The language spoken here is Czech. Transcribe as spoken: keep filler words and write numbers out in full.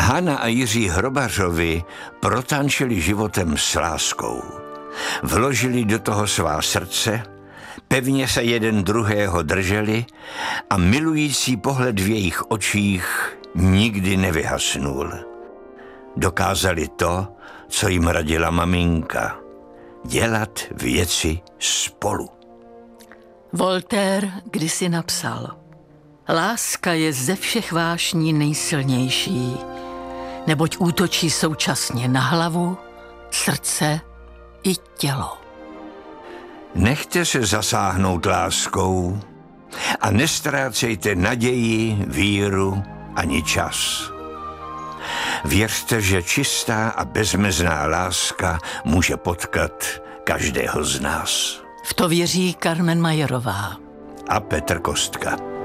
Hana a Jiří Hrobařovi protančili životem s láskou. Vložili do toho svá srdce, pevně se jeden druhého drželi a milující pohled v jejich očích nikdy nevyhasnul. Dokázali to, co jim radila maminka. Dělat věci spolu. Voltaire kdysi napsal: láska je ze všech vášní nejsilnější, neboť útočí současně na hlavu, srdce i tělo. Nechte se zasáhnout láskou a nestrácejte naději, víru ani čas. Věřte, že čistá a bezmezná láska může potkat každého z nás. V to věří Carmen Majerová A Petr Kostka.